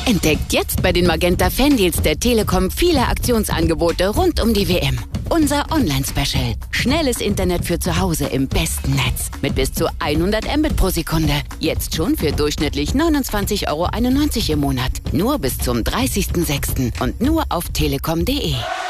Entdeckt jetzt bei den Magenta Fandeals der Telekom viele Aktionsangebote rund um die WM. Unser Online-Special. Schnelles Internet für zu Hause im besten Netz. Mit bis zu 100 Mbit pro Sekunde. Jetzt schon für durchschnittlich 29,91 € im Monat. Nur bis zum 30.06. und nur auf telekom.de.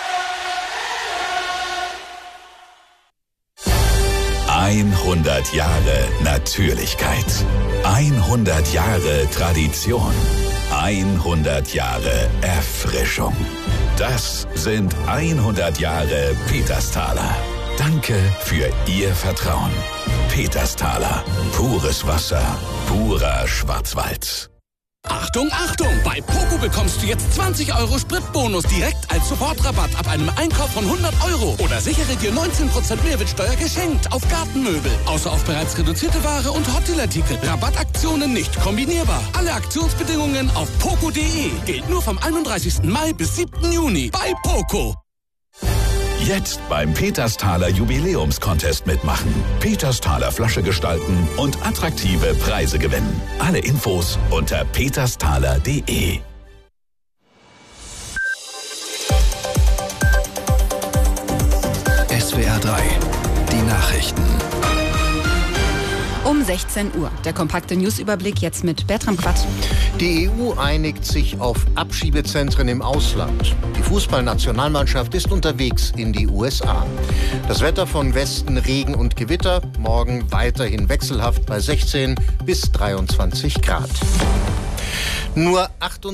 100 Jahre Natürlichkeit. 100 Jahre Tradition. 100 Jahre Erfrischung. Das sind 100 Jahre Petersthaler. Danke für Ihr Vertrauen. Petersthaler. Pures Wasser. Purer Schwarzwald. Achtung, Achtung! Bei Poco bekommst du jetzt 20 € Spritbonus direkt als Sofortrabatt ab einem Einkauf von 100 €. Oder sichere dir 19% Mehrwertsteuer geschenkt auf Gartenmöbel. Außer auf bereits reduzierte Ware und Hotelartikel. Rabattaktionen nicht kombinierbar. Alle Aktionsbedingungen auf poco.de. Gilt nur vom 31. Mai bis 7. Juni bei Poco. Jetzt beim Petersthaler Jubiläumscontest mitmachen. Petersthaler Flasche gestalten und attraktive Preise gewinnen. Alle Infos unter petersthaler.de. SWR 3, die Nachrichten. Um 16 Uhr. Der kompakte Newsüberblick jetzt mit Bertram Quatt. Die EU einigt sich auf Abschiebezentren im Ausland. Die Fußballnationalmannschaft ist unterwegs in die USA. Das Wetter von Westen Regen und Gewitter. Morgen weiterhin wechselhaft bei 16 bis 23 Grad. Nur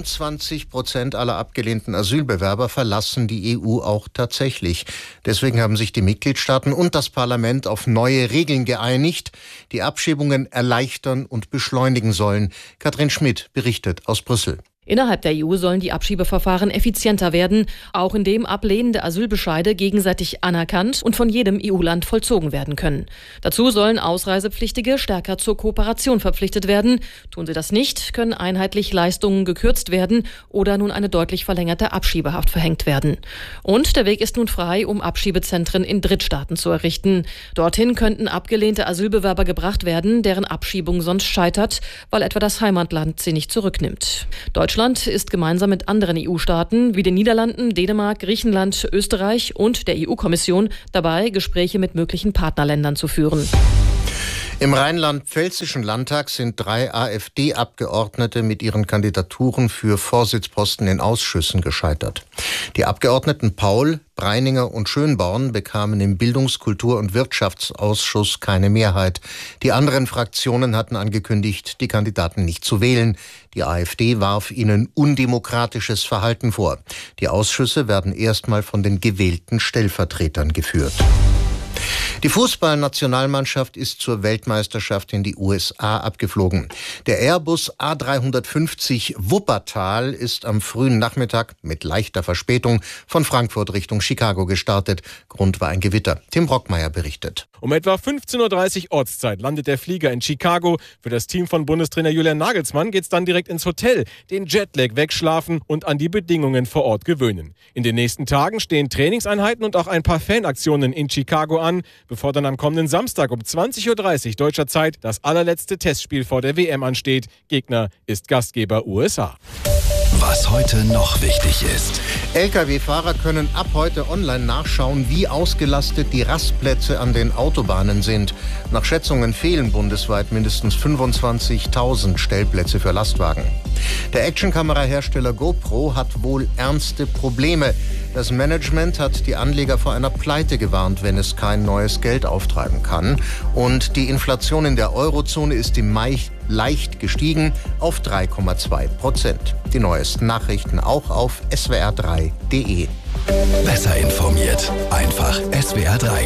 28% aller abgelehnten Asylbewerber verlassen die EU auch tatsächlich. Deswegen haben sich die Mitgliedstaaten und das Parlament auf neue Regeln geeinigt, die Abschiebungen erleichtern und beschleunigen sollen. Katrin Schmidt berichtet aus Brüssel. Innerhalb der EU sollen die Abschiebeverfahren effizienter werden, auch indem ablehnende Asylbescheide gegenseitig anerkannt und von jedem EU-Land vollzogen werden können. Dazu sollen Ausreisepflichtige stärker zur Kooperation verpflichtet werden. Tun sie das nicht, können einheitlich Leistungen gekürzt werden oder nun eine deutlich verlängerte Abschiebehaft verhängt werden. Und der Weg ist nun frei, um Abschiebezentren in Drittstaaten zu errichten. Dorthin könnten abgelehnte Asylbewerber gebracht werden, deren Abschiebung sonst scheitert, weil etwa das Heimatland sie nicht zurücknimmt. Deutschland ist gemeinsam mit anderen EU-Staaten wie den Niederlanden, Dänemark, Griechenland, Österreich und der EU-Kommission dabei, Gespräche mit möglichen Partnerländern zu führen. Im Rheinland-Pfälzischen Landtag sind 3 AfD-Abgeordnete mit ihren Kandidaturen für Vorsitzposten in Ausschüssen gescheitert. Die Abgeordneten Paul, Breininger und Schönborn bekamen im Bildungs-, Kultur- und Wirtschaftsausschuss keine Mehrheit. Die anderen Fraktionen hatten angekündigt, die Kandidaten nicht zu wählen. Die AfD warf ihnen undemokratisches Verhalten vor. Die Ausschüsse werden erstmal von den gewählten Stellvertretern geführt. Die Fußballnationalmannschaft ist zur Weltmeisterschaft in die USA abgeflogen. Der Airbus A350 Wuppertal ist am frühen Nachmittag mit leichter Verspätung von Frankfurt Richtung Chicago gestartet. Grund war ein Gewitter. Tim Brockmeier berichtet. Um etwa 15:30 Uhr Ortszeit landet der Flieger in Chicago. Für das Team von Bundestrainer Julian Nagelsmann geht's dann direkt ins Hotel, den Jetlag wegschlafen und an die Bedingungen vor Ort gewöhnen. In den nächsten Tagen stehen Trainingseinheiten und auch ein paar Fanaktionen in Chicago an, bevor dann am kommenden Samstag um 20:30 Uhr deutscher Zeit das allerletzte Testspiel vor der WM ansteht. Gegner ist Gastgeber USA. Was heute noch wichtig ist. Lkw-Fahrer können ab heute online nachschauen, wie ausgelastet die Rastplätze an den Autobahnen sind. Nach Schätzungen fehlen bundesweit mindestens 25.000 Stellplätze für Lastwagen. Der Actionkamerahersteller GoPro hat wohl ernste Probleme. Das Management hat die Anleger vor einer Pleite gewarnt, wenn es kein neues Geld auftreiben kann. Und die Inflation in der Eurozone ist im Mai leicht gestiegen auf 3,2%. Die neuesten Nachrichten auch auf swr3.de. Besser informiert. Einfach SWR 3.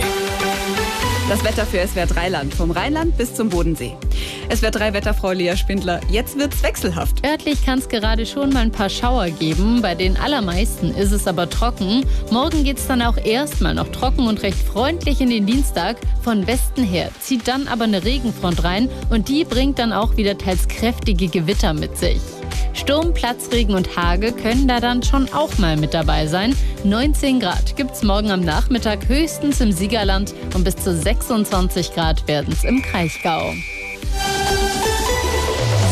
Das Wetter für SWR 3 Land, vom Rheinland bis zum Bodensee. SWR 3 Wetterfrau Lea Spindler, jetzt wird's wechselhaft. Örtlich kann es gerade schon mal ein paar Schauer geben, bei den allermeisten ist es aber trocken. Morgen geht's dann auch erstmal noch trocken und recht freundlich in den Dienstag. Von Westen her zieht dann aber eine Regenfront rein und die bringt dann auch wieder teils kräftige Gewitter mit sich. Sturm, Platzregen und Hagel können da dann schon auch mal mit dabei sein. 19 Grad gibt's morgen am Nachmittag höchstens im Siegerland und bis zu 26 Grad werden's im Kraichgau.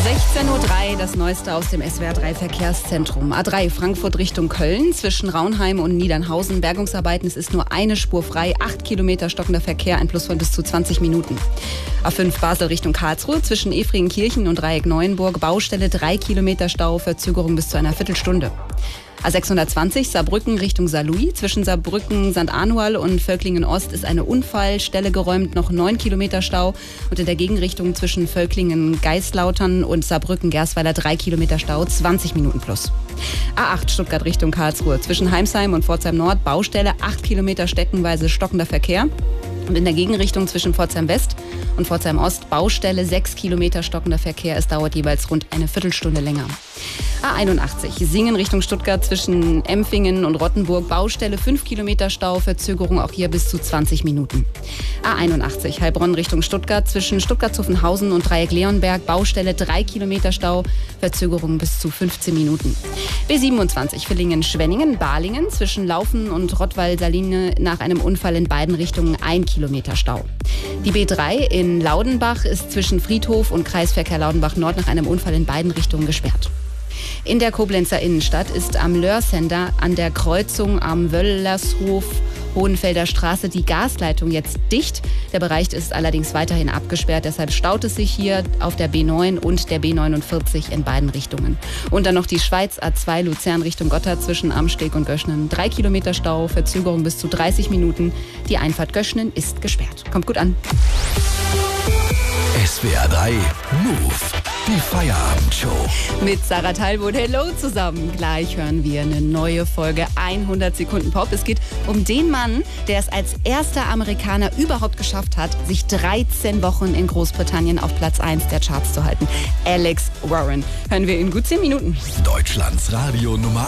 16:03 Uhr, das Neueste aus dem SWR3 Verkehrszentrum. A3 Frankfurt Richtung Köln, zwischen Raunheim und Niedernhausen. Bergungsarbeiten, es ist nur eine Spur frei, 8 Kilometer stockender Verkehr, ein Plus von bis zu 20 Minuten. A5 Basel Richtung Karlsruhe, zwischen Efringenkirchen und Dreieck Neuenburg. Baustelle, 3 Kilometer Stau, Verzögerung bis zu einer Viertelstunde. A620 Saarbrücken Richtung Saarlouis. Zwischen Saarbrücken, St. Anual und Völklingen-Ost ist eine Unfallstelle geräumt, noch 9 Kilometer Stau. Und in der Gegenrichtung zwischen Völklingen-Geistlautern und Saarbrücken-Gersweiler 3 Kilometer Stau, 20 Minuten plus. A8 Stuttgart Richtung Karlsruhe. Zwischen Heimsheim und Pforzheim Nord Baustelle, 8 Kilometer streckenweise stockender Verkehr. Und in der Gegenrichtung zwischen Pforzheim West und Pforzheim Ost Baustelle, 6 Kilometer stockender Verkehr. Es dauert jeweils rund eine Viertelstunde länger. A81 Singen Richtung Stuttgart zwischen Empfingen und Rottenburg. Baustelle, 5 Kilometer Stau, Verzögerung auch hier bis zu 20 Minuten. A81 Heilbronn Richtung Stuttgart zwischen Stuttgart-Zuffenhausen und Dreieck Leonberg. Baustelle, 3 Kilometer Stau, Verzögerung bis zu 15 Minuten. B27 Villingen-Schwenningen, Balingen zwischen Laufen und Rottweil-Saline nach einem Unfall in beiden Richtungen 1 Kilometer Stau. Die B3 in Laudenbach ist zwischen Friedhof und Kreisverkehr Laudenbach Nord nach einem Unfall in beiden Richtungen gesperrt. In der Koblenzer Innenstadt ist am Löhr-Center an der Kreuzung am Wöllershof Hohenfelder Straße die Gasleitung jetzt dicht. Der Bereich ist allerdings weiterhin abgesperrt. Deshalb staut es sich hier auf der B9 und der B49 in beiden Richtungen. Und dann noch die Schweiz A2 Luzern Richtung Gotthard zwischen Amsteg und Göschnen. 3 Kilometer Stau, Verzögerung bis zu 30 Minuten. Die Einfahrt Göschnen ist gesperrt. Kommt gut an. SWR3 Move. Die Feierabendshow. Mit Sarah Teilboot. Hello zusammen. Gleich hören wir eine neue Folge 100 Sekunden Pop. Es geht um den Mann, der es als erster Amerikaner überhaupt geschafft hat, sich 13 Wochen in Großbritannien auf Platz 1 der Charts zu halten. Alex Warren. Hören wir in gut 10 Minuten. Deutschlands Radio Nummer